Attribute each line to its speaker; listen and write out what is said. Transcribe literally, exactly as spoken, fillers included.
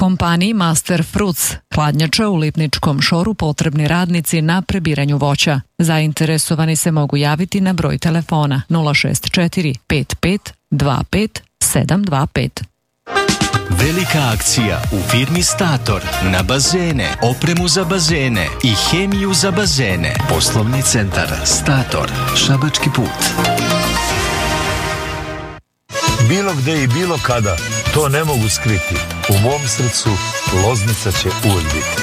Speaker 1: Kompaniji Master Fruits, hladnjača u Lipničkom Šoru, potrebni radnici na prebiranju voća. Zainteresovani se mogu javiti na broj telefona nula šest četiri pet pet dva pet sedam dva pet.
Speaker 2: Velika akcija u firmi Stator na bazene, opremu za bazene i hemiju za bazene. Poslovni centar Stator, Šabački put.
Speaker 3: Bilo gde i bilo kada, to ne mogu skriti. U mom srcu Loznica će uvijek biti.